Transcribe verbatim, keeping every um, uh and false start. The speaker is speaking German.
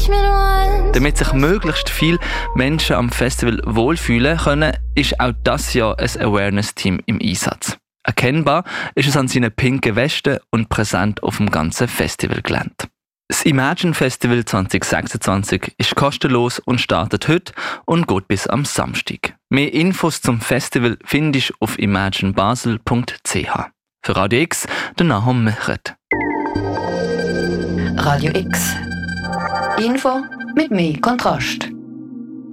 Damit sich möglichst viele Menschen am Festival wohlfühlen können, ist auch dieses Jahr ein Awareness-Team im Einsatz. Erkennbar ist es an seinen pinken Westen und präsent auf dem ganzen Festivalgelände. Das Imagine Festival zwanzig sechsundzwanzig ist kostenlos und startet heute und geht bis am Samstag. Mehr Infos zum Festival findest du auf imagine basel punkt c h. Für Radio X, der Nahum Mechert. Radio X. Info mit mehr Kontrast.